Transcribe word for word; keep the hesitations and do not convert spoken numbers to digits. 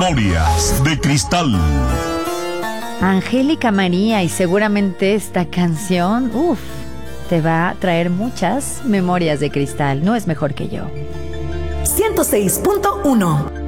Memorias de Cristal. Angélica María, y seguramente esta canción, uff, te va a traer muchas memorias de cristal. No es mejor que yo. ciento seis punto uno